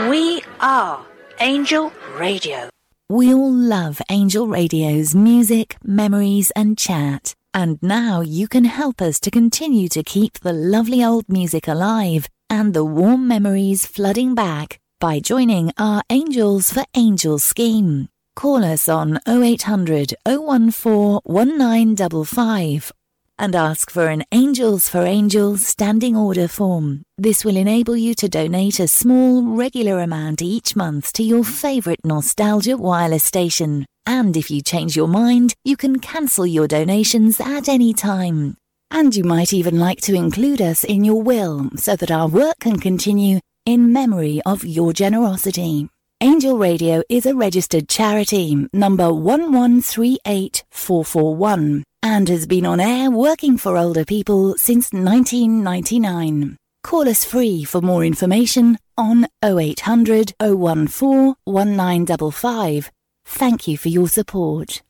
We are Angel Radio. We all love Angel Radio's music, memories and chat. And now you can help us to continue to keep the lovely old music alive and the warm memories flooding back by joining our Angels for Angels scheme. Call us on 0800 014 1955 and ask for an Angels for Angels standing order form. This will enable you to donate a small, regular amount each month to your favourite nostalgia wireless station. And if you change your mind, you can cancel your donations at any time. And you might even like to include us in your will so that our work can continue in memory of your generosity. Angel Radio is a registered charity, number 1138441, and has been on air working for older people since 1999. Call us free for more information on 0800 014 1955. Thank you for your support.